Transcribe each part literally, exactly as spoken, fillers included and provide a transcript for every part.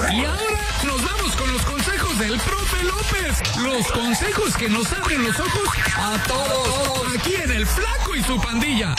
Y ahora nos vamos con los consejos del profe López. Los consejos que nos abren los ojos a todos. Aquí en El Flaco y su pandilla.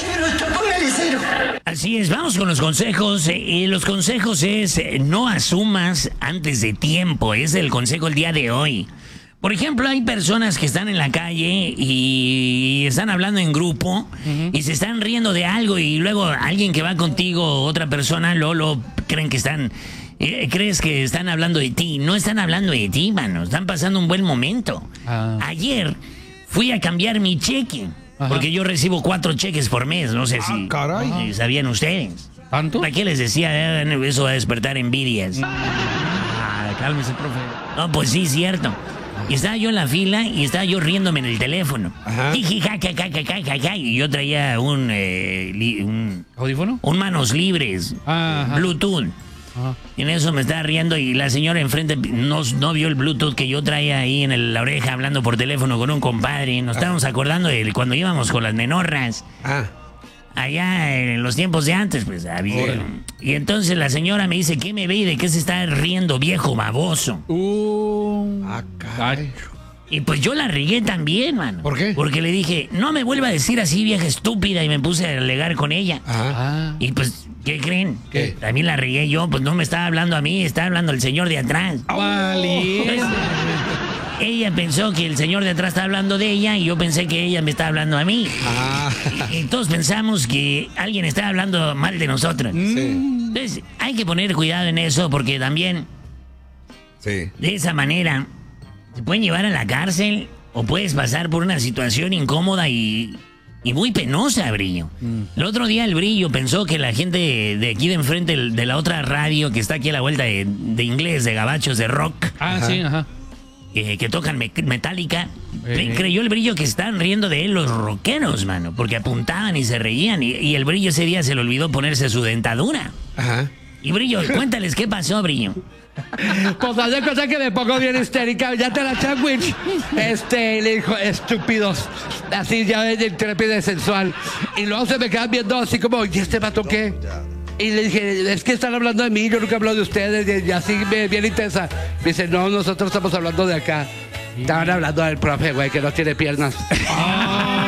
Así es, vamos con los consejos. Y los consejos es eh, no asumas antes de tiempo. Es el consejo el día de hoy. Por ejemplo, hay personas que están en la calle y están hablando en grupo uh-huh. y se están riendo de algo y luego alguien que va contigo, otra persona, Lolo, creen que están... Eh, crees que están hablando de ti. No están hablando de ti, mano. Están pasando un buen momento. Ah. Ayer fui a cambiar mi cheque. Ajá. Porque yo recibo cuatro cheques por mes. No sé ah, si caray. sabían ustedes. ¿Tanto? ¿Para qué les decía? Eh, eso va a despertar envidias. Ah, cálmese, profe. No, pues sí, cierto. Y estaba yo en la fila y estaba yo riéndome en el teléfono. Ajá. Y yo traía un... Eh, li, un ¿Audífono? Un manos libres. Ajá. Bluetooth. Ajá. Y en eso me estaba riendo y la señora enfrente no, no vio el Bluetooth que yo traía ahí en el, la oreja hablando por teléfono con un compadre. Nos estábamos acordando de cuando íbamos con las menorras. Ah. Allá en los tiempos de antes, pues había. Órale. Y entonces la señora me dice, ¿qué me ve y de qué se está riendo, viejo baboso? Uh, ah, caray. Y pues yo la regué también, mano. ¿Por qué? Porque le dije, no me vuelva a decir así, vieja estúpida, y me puse a alegar con ella. Ajá. Y pues, ¿qué creen? ¿Qué? También la regué yo, pues no me estaba hablando a mí, estaba hablando el señor de atrás. Vale. Ella pensó que el señor de atrás estaba hablando de ella y yo pensé que ella me estaba hablando a mí. Ah. Y, y todos pensamos que alguien estaba hablando mal de nosotros. Sí. Entonces, hay que poner cuidado en eso porque también sí. de esa manera te pueden llevar a la cárcel o puedes pasar por una situación incómoda y, y muy penosa, Brillo. Mm. El otro día el Brillo pensó que la gente de, de aquí de enfrente, de la otra radio que está aquí a la vuelta de, de inglés, de gabachos, de rock. Ah, ajá. sí, ajá. Eh, que tocan me Metallica, eh. creyó el Brillo que estaban riendo de él los rockeros, mano, porque apuntaban y se reían y, y el Brillo ese día se le olvidó ponerse su dentadura. Ajá. Y Brillo, cuéntales qué pasó, Brillo. Pues haz de cosa que me pongo bien histérica, ya te la sandwich. Este, le dijo, estúpidos, así ya de intrépida y sensual. Y luego se me quedan viendo así como, ¿y este vato qué? Y le dije, es que están hablando de mí, yo nunca hablo de ustedes, y así bien intensa. Me dice, no, nosotros estamos hablando de acá. Sí. Estaban hablando del profe, güey, que no tiene piernas. Oh,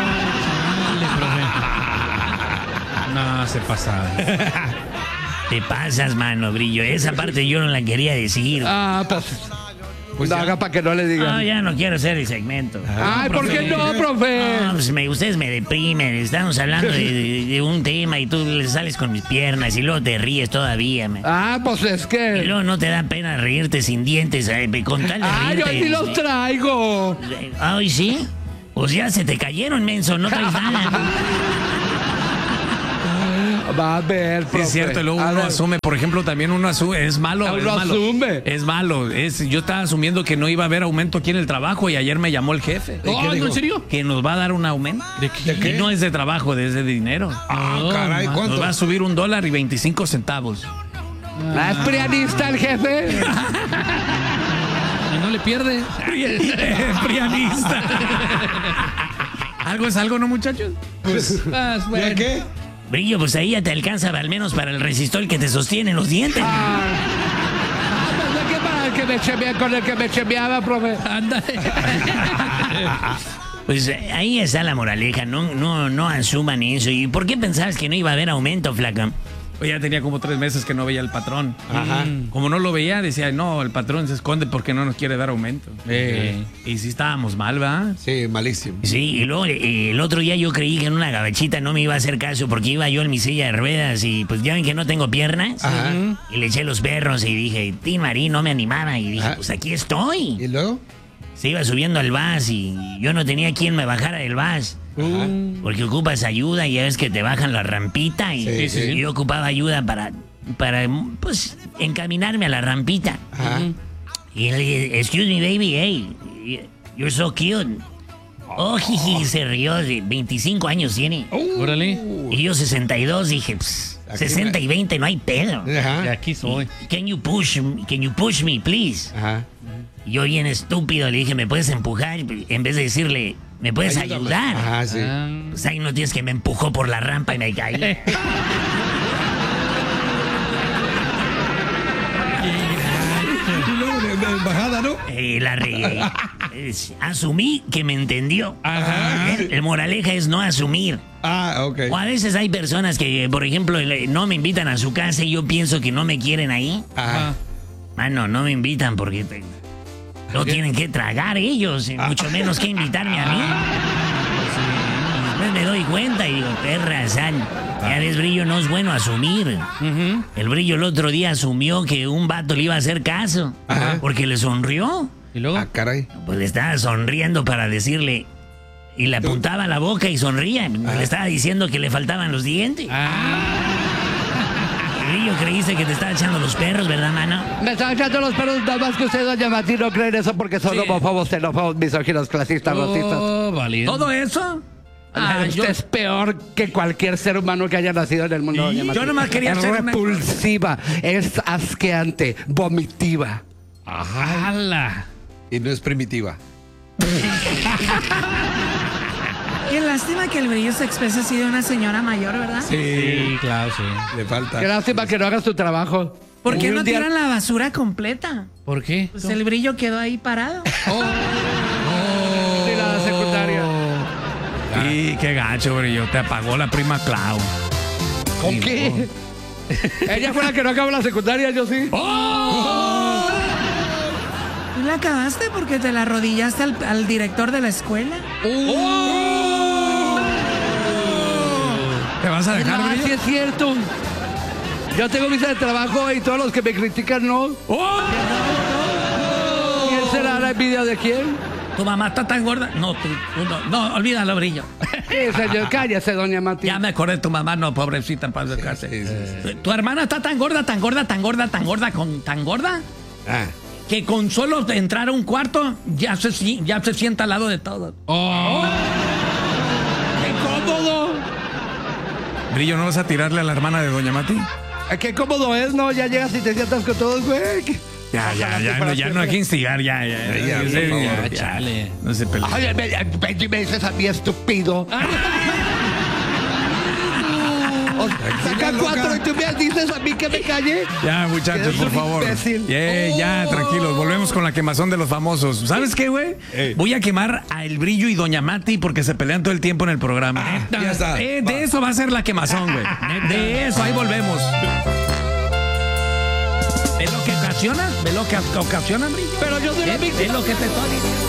dale, profe. No, se pasa. Te pasas, mano, Brillo. Esa parte yo no la quería decir. Ah, pues... Pues no, haga para que no le digan. No, ya no quiero hacer el segmento. Ay, no, ¿por qué no, profe? No, pues me, ustedes me deprimen. Estamos hablando de, de, de un tema y tú le sales con mis piernas y luego te ríes todavía, man. Ah, pues es que... Y luego no te da pena reírte sin dientes, eh, con tal de ah, reírte. yo sí los traigo. Ay, ¿sí? Pues ya se te cayeron, menso, no traes nada. Va a ver, profe. Es cierto, luego uno asume, por ejemplo, también uno asume, es malo, uno es malo. asume. Es malo, es, yo estaba asumiendo que no iba a haber aumento aquí en el trabajo y ayer me llamó el jefe. Oh, ¿no, en serio? Que nos va a dar un aumento. ¿De qué? ¿De qué? Y no es de trabajo, es de dinero. Ah, no, caray, ¿cuánto? Nos va a subir un dólar y veinticinco centavos. Ah, ¿es prianista el jefe? Y no le pierde. Es prianista. ¿Algo es algo, no, muchachos? Pues, ah, bueno. ¿ya qué? Brillo, pues ahí ya te alcanza al menos para el resistol que te sostiene los dientes. Ah, pensé que para el que me chemeaba, con el que me chemeaba, profe. Anda. Pues ahí está la moraleja, no, no, no asuman eso. ¿Y por qué pensabas que no iba a haber aumento, flaca? Pues ya tenía como tres meses que no veía al patrón. Ajá. Mm. Como no lo veía, decía, no, el patrón se esconde porque no nos quiere dar aumento. Eh. Y sí estábamos mal, ¿va? Sí, malísimo. Sí, y luego eh, el otro día yo creí que en una gabachita no me iba a hacer caso porque iba yo en mi silla de ruedas y pues ya ven que no tengo piernas. Ajá. Y le eché los perros y dije, Tin Marín, no me animaba. Y dije, Ajá. pues aquí estoy. ¿Y luego? Se iba subiendo al bus y yo no tenía quien me bajara del bus. Ajá. Porque ocupas ayuda y ya ves que te bajan la rampita y, Sí, sí. y yo ocupaba ayuda para, para pues, encaminarme a la rampita. Ajá. Y le dije, excuse me baby, hey, you're so cute. Oh, jiji, se rió, de veinticinco años tiene. Órale. Y yo sesenta y dos, dije, pss, sesenta y veinte, no hay pedo. Ajá. De aquí soy. Can you push, can you push me, please? Ajá. Y yo bien estúpido le dije, ¿me puedes empujar? En vez de decirle, ¿me puedes Ayúdame. ayudar? Ajá, sí. Ah. Pues ahí no tienes que me empujó por la rampa y me caí. bajada, ¿no? Eh, la regué. Es- asumí que me entendió. Ajá. El, el moraleja es no asumir. Ah, ok. O a veces hay personas que, por ejemplo, le- no me invitan a su casa y yo pienso que no me quieren ahí. Ajá. Mano, no me invitan porque te- no tienen que tragar ellos, y mucho menos que invitarme a mí. Después me doy cuenta y digo, perra, sal. Ya ves, Brillo, no es bueno asumir. El Brillo el otro día asumió que un vato le iba a hacer caso. Ajá. Porque le sonrió. ¿Y luego? Ah, caray. Pues le estaba sonriendo para decirle... Y le apuntaba a la boca y sonría. Le estaba diciendo que le faltaban los dientes. Brillo, creíste que te estaba echando los perros, ¿verdad, mano? Me están echando los perros, nada más que ustedes, doña Mati, no creen eso porque son Sí. homófobos, xenófobos, misóginos, clasistas, racistas. Oh, valiente. ¿Todo eso? Ah, Usted yo, es peor que cualquier ser humano que haya nacido en el mundo, doña Mati. yo nomás quería Es hacer una- repulsiva, es asqueante, vomitiva. ¡Hala! Y no es primitiva. Qué lástima que el Brillo se expresa así de una señora mayor, ¿verdad? Sí, claro, sí. Le falta. Qué lástima que no hagas tu trabajo. ¿Por qué Un no día- tiran la basura completa? ¿Por qué? Pues el Brillo quedó ahí parado. Sí, la secundaria. Y qué gacho, Brillo. Te apagó la prima Clau. ¿Con qué? Ella fue la que no acabó la secundaria, yo sí. ¡Oh! ¿Tú la acabaste porque te la arrodillaste al, al director de la escuela? ¿Te vas a dejar, Ah, sí Brillo? es cierto. Yo tengo visa de trabajo y todos los que me critican no. ¡Oh! ¿Quién será la envidia de quién? ¿Tu mamá está tan gorda? No, tú, tú no, no, olvídalo, Brillo. Sí, señor, cállese, doña Mati. Ya me acordé de tu mamá, no, pobrecita, en paz descanse. Sí, sí, sí. Tu hermana está tan gorda, tan gorda, tan gorda, tan gorda, con, tan gorda, Ah. que con solo de entrar a un cuarto ya se, si- ya se sienta al lado de todos. ¡Qué cómodo! Brillo, ¿no vas a tirarle a la hermana de Doña Mati? ¡Qué cómodo es, no! Ya llegas y te sientas con todos, güey. Ya, ya, ya, no, ya no hay que instigar, ya, ya. Ya, ya, por ya, favor. ya, chale. No se pelee. Ay, me, me- me dices a mí estúpido. O- Saca loca. cuatro y tú me dices a mí que me calle. Ya, muchachos, Eres por un favor. imbécil. Yeah, ya, tranquilos. Volvemos con la quemazón de los famosos. ¿Sabes qué, güey? Ey. Voy a quemar a El Brillo y Doña Mati porque se pelean todo el tiempo en el programa. Ah, ya está. Eh, de eso va a ser la quemazón, güey. De eso, ahí volvemos. ¿Ves lo que ocasiona? ¿Ves lo que ocasiona, Brillo? Pero yo soy la ¿Ves víctima. lo que te estoy diciendo?